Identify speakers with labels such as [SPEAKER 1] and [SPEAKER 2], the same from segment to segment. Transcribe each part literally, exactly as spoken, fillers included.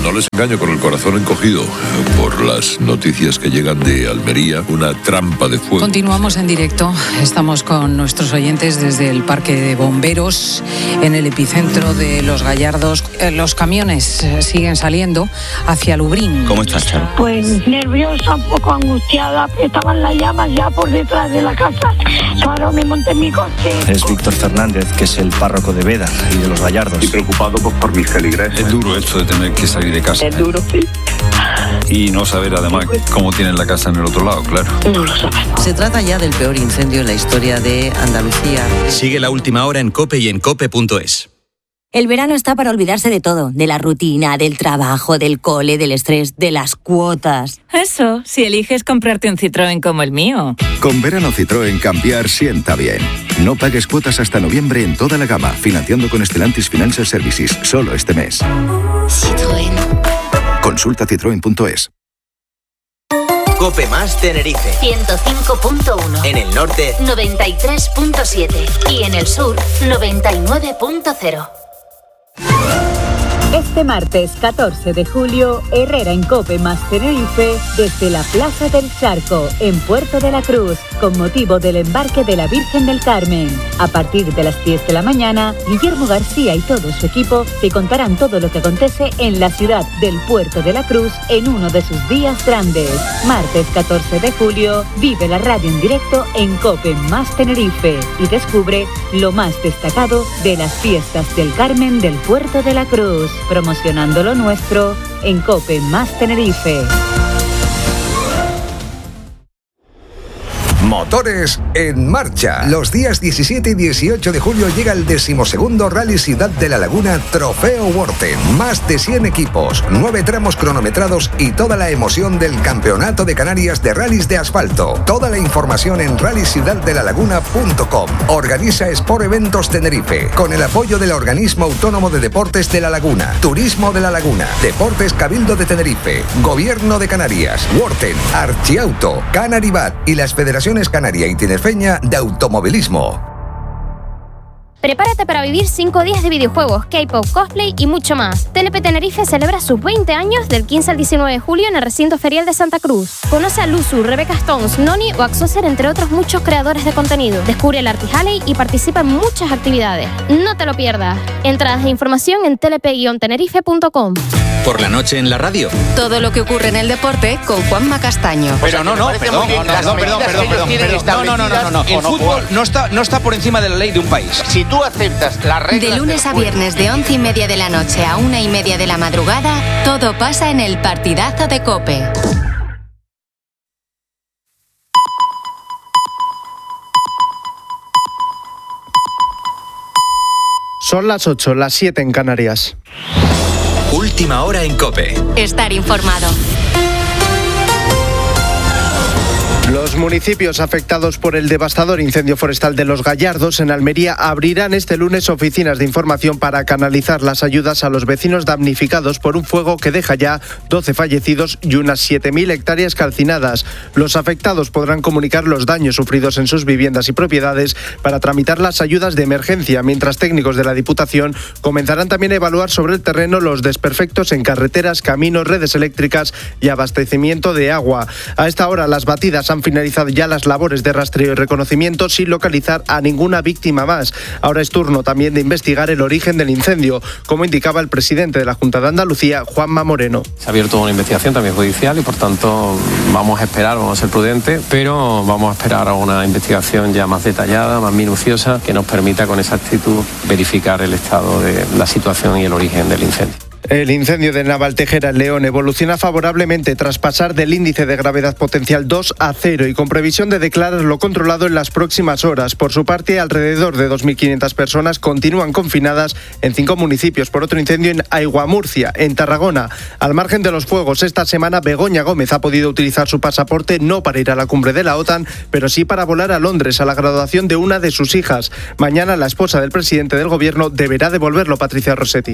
[SPEAKER 1] No les engaño, con el corazón encogido por las noticias que llegan de Almería, una trampa de fuego.
[SPEAKER 2] Continuamos en directo, estamos con nuestros oyentes desde el Parque de Bomberos, en el epicentro de Los Gallardos. Los camiones siguen saliendo hacia Lubrín.
[SPEAKER 3] ¿Cómo estás, Charo?
[SPEAKER 4] Pues nerviosa, un poco angustiada, estaban las llamas ya por detrás de la casa. Ahora me monté en mi coche.
[SPEAKER 3] Es Víctor Fernández, que es el párroco de Beda y de Los Gallardos.
[SPEAKER 5] Y preocupado pues, por mis feligreses.
[SPEAKER 6] Es duro esto de tener que salir de casa.
[SPEAKER 4] Es duro, sí.
[SPEAKER 6] Y no saber además cómo tienen la casa en el otro lado, claro.
[SPEAKER 4] No lo sabemos.
[SPEAKER 7] Se trata ya del peor incendio en la historia de Andalucía.
[SPEAKER 8] Sigue La Última Hora en COPE y en cope punto es.
[SPEAKER 9] El verano está para olvidarse de todo, de la rutina, del trabajo, del cole, del estrés, de las cuotas.
[SPEAKER 10] Eso, si eliges comprarte un Citroën como el mío.
[SPEAKER 11] Con verano Citroën cambiar sienta bien. No pagues cuotas hasta noviembre en toda la gama, financiando con Stellantis Financial Services, solo este mes.
[SPEAKER 9] Citroën.
[SPEAKER 11] Consulta citroen punto es.
[SPEAKER 12] COPE más Tenerife.
[SPEAKER 13] ciento cinco punto uno.
[SPEAKER 12] En el norte,
[SPEAKER 13] noventa y tres punto siete. Y en el sur, noventa y nueve punto cero.
[SPEAKER 14] Este martes catorce de julio, Herrera en COPE más Tenerife desde la Plaza del Charco, en Puerto de la Cruz, con motivo del embarque de la Virgen del Carmen. A partir de las diez de la mañana, Guillermo García y todo su equipo te contarán todo lo que acontece en la ciudad del Puerto de la Cruz en uno de sus días grandes. Martes catorce de julio, vive la radio en directo en COPE más Tenerife y descubre lo más destacado de las fiestas del Carmen del Puerto de la Cruz. Promocionando lo nuestro en COPE más Tenerife.
[SPEAKER 15] Motores en marcha. Los días diecisiete y dieciocho de julio llega el decimosegundo Rally Ciudad de la Laguna Trofeo Worten. Más de cien equipos, nueve tramos cronometrados y toda la emoción del Campeonato de Canarias de Rallys de Asfalto. Toda la información en rally ciudad de la laguna punto com. Organiza Sport Eventos Tenerife, con el apoyo del Organismo Autónomo de Deportes de la Laguna, Turismo de la Laguna, Deportes Cabildo de Tenerife, Gobierno de Canarias, Worten, Archiauto, Canaribat y las Federaciones Canaria y Tinerfeña de Automovilismo.
[SPEAKER 16] Prepárate para vivir cinco días de videojuegos, K-pop, cosplay y mucho más. T N P Tenerife celebra sus veinte años del quince al diecinueve de julio en el recinto ferial de Santa Cruz. Conoce a Luzu, Rebecca Stones, Noni o Axoser, entre otros muchos creadores de contenido. Descubre el Arti Halley y participa en muchas actividades. No te lo pierdas. Entradas e información en telepe guion tenerife punto com.
[SPEAKER 8] Por la noche en la radio.
[SPEAKER 9] Todo lo que ocurre en el deporte con Juanma Castaño.
[SPEAKER 17] Pero no, no, perdón, perdón, perdón, perdón, perdón, perdón. No, no, no, no, no. El fútbol no está, no está por encima de la ley de un país. Si tú aceptas las reglas.
[SPEAKER 9] De lunes a viernes de once y media de la noche a una y media de la madrugada, todo pasa en el partidazo de COPE.
[SPEAKER 18] Son las ocho, las siete en Canarias.
[SPEAKER 8] Última hora en COPE.
[SPEAKER 9] Estar informado.
[SPEAKER 18] Los municipios afectados por el devastador incendio forestal de Los Gallardos en Almería abrirán este lunes oficinas de información para canalizar las ayudas a los vecinos damnificados por un fuego que deja ya doce fallecidos y unas siete mil hectáreas calcinadas. Los afectados podrán comunicar los daños sufridos en sus viviendas y propiedades para tramitar las ayudas de emergencia, mientras técnicos de la Diputación comenzarán también a evaluar sobre el terreno los desperfectos en carreteras, caminos, redes eléctricas y abastecimiento de agua. A esta hora las batidas han finalizado ya las labores de rastreo y reconocimiento sin localizar a ninguna víctima más. Ahora es turno también de investigar el origen del incendio, como indicaba el presidente de la Junta de Andalucía, Juanma Moreno.
[SPEAKER 19] Se ha abierto una investigación también judicial y por tanto vamos a esperar, vamos a ser prudentes, pero vamos a esperar a una investigación ya más detallada, más minuciosa, que nos permita con exactitud verificar el estado de la situación y el origen del incendio.
[SPEAKER 18] El incendio de Navaltejera en León evoluciona favorablemente tras pasar del índice de gravedad potencial dos a cero y con previsión de declararlo controlado en las próximas horas. Por su parte, alrededor de dos mil quinientas personas continúan confinadas en cinco municipios por otro incendio en Aiguamurcia, en Tarragona. Al margen de los fuegos, esta semana Begoña Gómez ha podido utilizar su pasaporte no para ir a la cumbre de la OTAN, pero sí para volar a Londres a la graduación de una de sus hijas. Mañana la esposa del presidente del gobierno deberá devolverlo, Patricia Rossetti.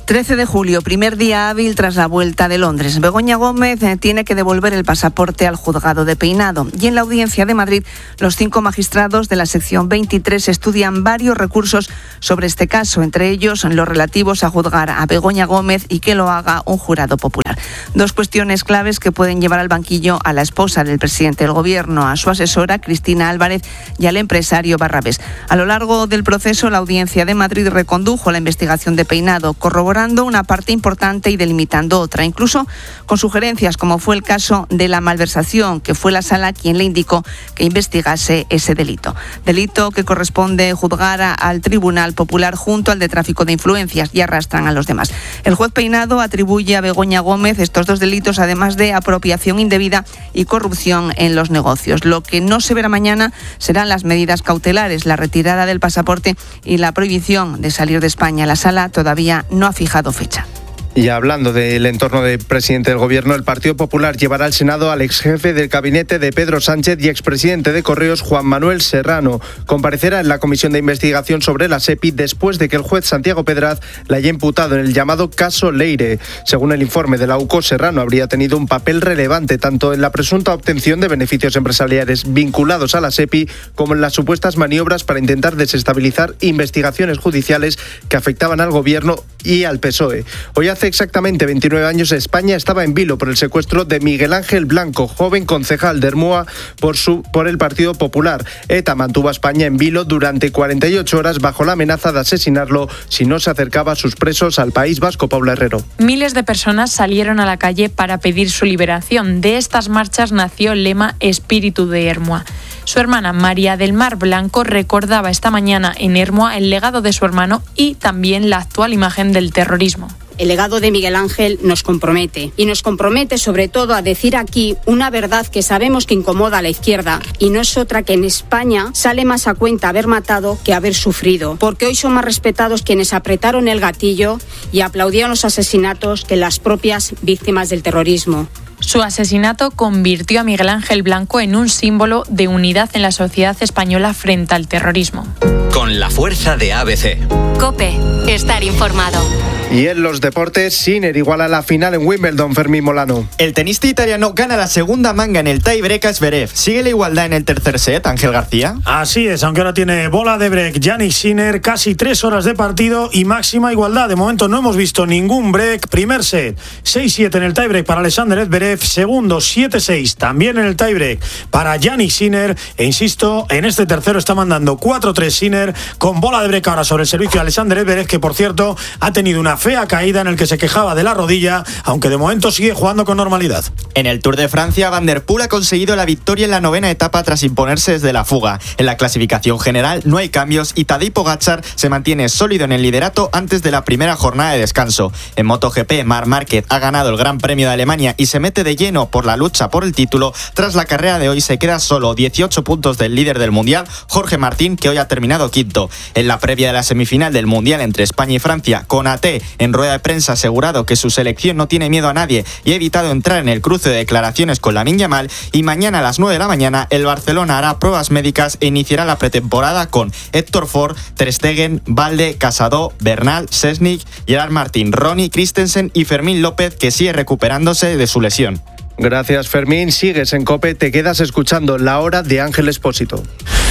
[SPEAKER 20] trece de julio, primer día hábil tras la vuelta de Londres. Begoña Gómez tiene que devolver el pasaporte al juzgado de Peinado. Y en la audiencia de Madrid, los cinco magistrados de la sección veintitrés estudian varios recursos sobre este caso, entre ellos los relativos a juzgar a Begoña Gómez y que lo haga un jurado popular. Dos cuestiones claves que pueden llevar al banquillo a la esposa del presidente del Gobierno, a su asesora Cristina Álvarez y al empresario Barrabés. A lo largo del proceso, la audiencia de Madrid recondujo la investigación de Peinado, corroborando una parte importante y delimitando otra, incluso con sugerencias como fue el caso de la malversación, que fue la sala quien le indicó que investigase ese delito. Delito que corresponde juzgar a, al Tribunal Popular junto al de tráfico de influencias, y arrastran a los demás. El juez Peinado atribuye a Begoña Gómez estos dos delitos, además de apropiación indebida y corrupción en los negocios. Lo que no se verá mañana serán las medidas cautelares, la retirada del pasaporte y la prohibición de salir de España. La sala todavía no ha fijado fecha.
[SPEAKER 18] Y hablando del entorno del presidente del Gobierno, el Partido Popular llevará al Senado al exjefe del gabinete de Pedro Sánchez y expresidente de Correos, Juan Manuel Serrano. Comparecerá en la comisión de investigación sobre la SEPI después de que el juez Santiago Pedraz le haya imputado en el llamado caso Leire. Según el informe de la U C O, Serrano habría tenido un papel relevante tanto en la presunta obtención de beneficios empresariales vinculados a la SEPI como en las supuestas maniobras para intentar desestabilizar investigaciones judiciales que afectaban al Gobierno y al P S O E. Hoy hace exactamente veintinueve años España estaba en vilo por el secuestro de Miguel Ángel Blanco, joven concejal de Ermua por, su, por el Partido Popular. ETA mantuvo a España en vilo durante cuarenta y ocho horas bajo la amenaza de asesinarlo si no se acercaba a sus presos al País Vasco. Paula Herrero.
[SPEAKER 21] Miles de personas salieron a la calle para pedir su liberación. De estas marchas nació el lema Espíritu de Ermua. Su hermana María del Mar Blanco recordaba esta mañana en Ermua el legado de su hermano y también la actual imagen del terrorismo.
[SPEAKER 22] El legado de Miguel Ángel nos compromete y nos compromete sobre todo a decir aquí una verdad que sabemos que incomoda a la izquierda, y no es otra que en España sale más a cuenta haber matado que haber sufrido, porque hoy son más respetados quienes apretaron el gatillo y aplaudieron los asesinatos que las propias víctimas del terrorismo.
[SPEAKER 21] Su asesinato convirtió a Miguel Ángel Blanco en un símbolo de unidad en la sociedad española frente al terrorismo.
[SPEAKER 8] Con la fuerza de A B C.
[SPEAKER 13] COPE, estar informado.
[SPEAKER 18] Y en los deportes, Sinner iguala la final en Wimbledon, Fermín Molano.
[SPEAKER 23] El tenista italiano gana la segunda manga en el tiebreak a Zverev. ¿Sigue la igualdad en el tercer set, Ángel García?
[SPEAKER 24] Así es, aunque ahora tiene bola de break Jannik Sinner, casi tres horas de partido y máxima igualdad. De momento no hemos visto ningún break. Primer set, seis siete en el tiebreak para Alexander Zverev. Segundo, siete seis también en el tiebreak para Jannik Sinner. E insisto, en este tercero está mandando cuatro tres Sinner, con bola de break ahora sobre el servicio de Alexander Zverev, que por cierto ha tenido una fea caída en el que se quejaba de la rodilla, aunque de momento sigue jugando con normalidad.
[SPEAKER 23] En el Tour de Francia, Van der Poel ha conseguido la victoria en la novena etapa tras imponerse desde la fuga. En la clasificación general no hay cambios y Tadej Pogačar se mantiene sólido en el liderato antes de la primera jornada de descanso. En MotoGP, Marc Márquez ha ganado el Gran Premio de Alemania y se mete de lleno por la lucha por el título. Tras la carrera de hoy se queda solo dieciocho puntos del líder del Mundial, Jorge Martín, que hoy ha terminado quinto. En la previa de la semifinal del Mundial entre España y Francia, Konaté en rueda de prensa ha asegurado que su selección no tiene miedo a nadie y ha evitado entrar en el cruce de declaraciones con Lamine Yamal. Y mañana a las nueve de la mañana el Barcelona hará pruebas médicas e iniciará la pretemporada con Héctor Ford, Ter Stegen, Valde, Casado, Bernal, Sesnik, Gerard Martín, Ronny, Christensen y Fermín López, que sigue recuperándose de su lesión.
[SPEAKER 18] Gracias, Fermín. Sigues en COPE, te quedas escuchando La Hora de Ángel Expósito.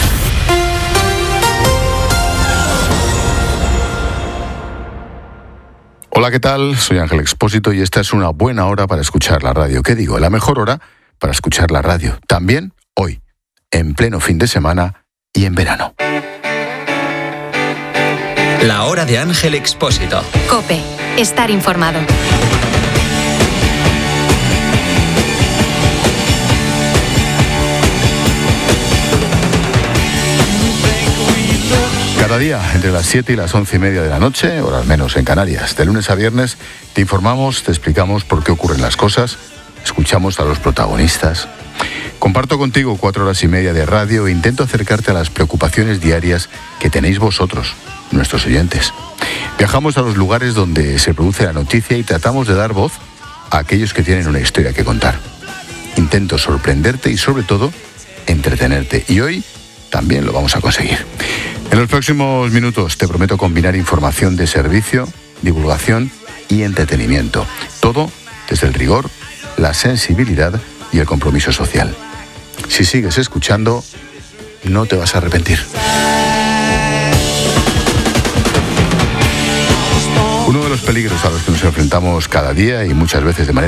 [SPEAKER 25] Hola, ¿qué tal? Soy Ángel Expósito y esta es una buena hora para escuchar la radio. ¿Qué digo? La mejor hora para escuchar la radio. También hoy, en pleno fin de semana y en verano.
[SPEAKER 8] La Hora de Ángel Expósito.
[SPEAKER 13] COPE, estar informado.
[SPEAKER 25] Cada día, entre las siete y las once y media de la noche, horas menos en Canarias, de lunes a viernes, te informamos, te explicamos por qué ocurren las cosas, escuchamos a los protagonistas. Comparto contigo cuatro horas y media de radio e intento acercarte a las preocupaciones diarias que tenéis vosotros, nuestros oyentes. Viajamos a los lugares donde se produce la noticia y tratamos de dar voz a aquellos que tienen una historia que contar. Intento sorprenderte y, sobre todo, entretenerte. Y hoy también lo vamos a conseguir. En los próximos minutos te prometo combinar información de servicio, divulgación y entretenimiento. Todo desde el rigor, la sensibilidad y el compromiso social. Si sigues escuchando, no te vas a arrepentir. Uno de los peligros a los que nos enfrentamos cada día y muchas veces de manera